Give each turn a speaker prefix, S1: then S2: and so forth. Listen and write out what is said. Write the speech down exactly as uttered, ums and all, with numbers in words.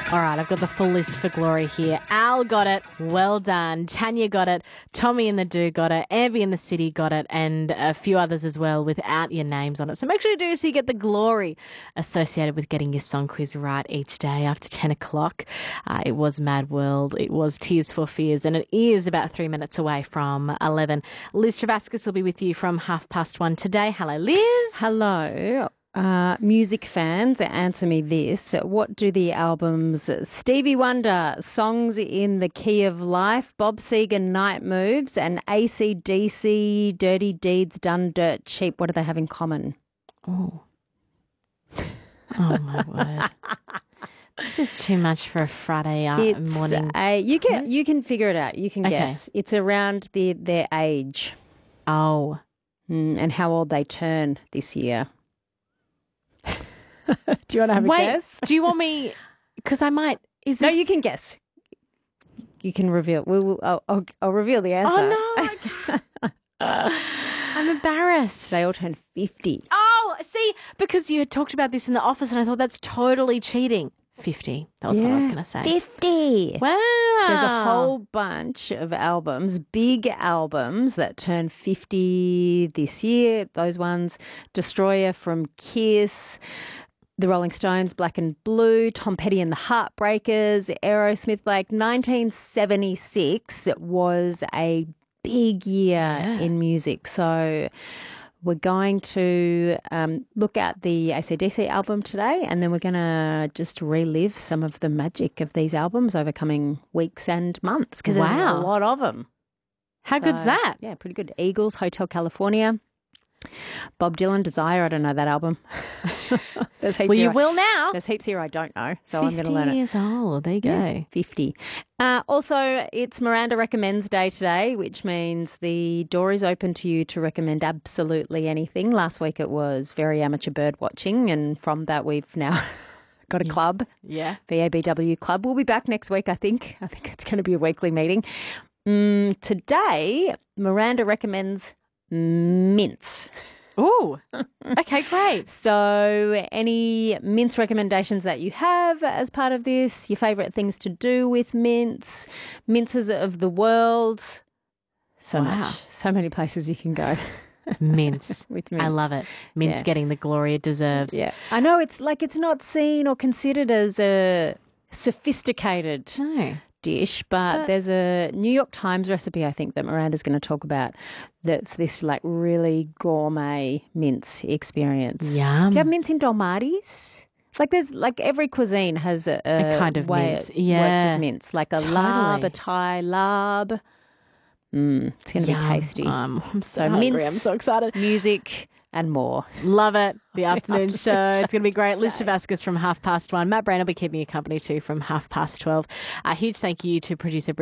S1: All right, I've got the full list for Glory here. Al got it. Well done. Tanya got it. Tommy and the Do got it. Amby and the City got it. And a few others as well without your names on it. So make sure you do so you get the glory associated with getting your song quiz right each day after ten o'clock. Uh, it was Mad World. It was Tears for Fears. And it is about three minutes away from eleven. Liz Travascus will be with you from half past one today. Hello, Liz.
S2: Hello. Uh, music fans, answer me this. What do the albums Stevie Wonder, Songs in the Key of Life, Bob Seger, Night Moves, and A C D C, Dirty Deeds Done Dirt Cheap, what do they have in common?
S1: Oh. Oh, my word. This is too much for a Friday uh,
S2: It's
S1: morning.
S2: A, you can you can figure it out. You can
S1: Okay.
S2: guess. It's around the, their age
S1: Oh.
S2: mm, and how old they turn this year. Do you want to have a
S1: Wait,
S2: guess?
S1: do you want me? Because I might. Is
S2: No,
S1: this...
S2: you can guess. You can reveal. We'll, we'll, I'll, I'll, I'll reveal the answer.
S1: Oh, no. I can't. I'm embarrassed.
S2: They all turn fifty.
S1: Oh, see, because you had talked about this in the office and I thought that's totally cheating. fifty. That was what I was going to say.
S2: fifty.
S1: Wow.
S2: There's a whole bunch of albums, big albums that turn fifty this year. Those ones, Destroyer from Kiss, The Rolling Stones, Black and Blue, Tom Petty and the Heartbreakers, Aerosmith. Like nineteen seventy-six was a big year
S1: Yeah.
S2: in music. So we're going to um, look at the A C D C album today, and then we're going to just relive some of the magic of these albums over coming weeks and months, because there's
S1: Wow.
S2: a lot of them.
S1: How good's
S2: So,
S1: that?
S2: Yeah, pretty good. Eagles, Hotel California, Bob Dylan, Desire. I don't know that album. There's heaps
S1: Well, you
S2: here I-
S1: will now.
S2: There's heaps here I don't know, so I'm going to
S1: fifty
S2: learn it.
S1: years old. There you go.
S2: Yeah, fifty. Uh, also, it's Miranda Recommends Day today, which means the door is open to you to recommend absolutely anything. Last week it was very amateur bird watching, and from that we've now got a club,
S1: Yeah.
S2: V A B W Club. We'll be back next week, I think. I think it's going to be a weekly meeting. Mm, today, Miranda recommends mints.
S1: Ooh. Okay, great.
S2: So any mince recommendations that you have as part of this, your favourite things to do with mints, minces of the world, so
S1: Wow.
S2: much, so many places you can go
S1: Mince.
S2: with mints.
S1: I love it. Mince
S2: Yeah.
S1: getting the glory it deserves.
S2: Yeah, I know it's like it's not seen or considered as a sophisticated
S1: No.
S2: dish, but,
S1: But-
S2: there's a New York Times recipe, I think, that Miranda's going to talk about. That's this like really gourmet mince experience.
S1: Yum.
S2: Do you have mince in dolmades? It's like there's like every cuisine has a, a,
S1: A kind of
S2: way
S1: mince.
S2: it
S1: Yeah.
S2: works with mince, like a
S1: Totally.
S2: larb, a Thai larb. Mm, it's going to be
S1: Yum.
S2: tasty.
S1: Um, I'm so,
S2: So
S1: hungry.
S2: mince-
S1: I'm so excited.
S2: Music and more.
S1: Love it. The afternoon
S2: afternoon
S1: show. It's going to be great. Liz
S2: show.
S1: Travascus from half past one. Matt Brain will be keeping you company too from half past twelve. A huge thank you to producer Britt